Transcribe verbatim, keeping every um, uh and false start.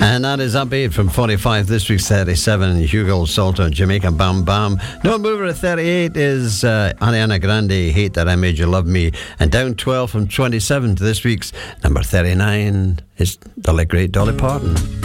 And that is up eight from forty-five. This week's thirty-seven, Hugo Salter, Jamaica Bam Bam. No mover at thirty-eight is uh, Ariana Grande, Hate That I Made You Love Me. And down twelve from twenty-seven to this week's number thirty-nine is the late great Dolly Parton.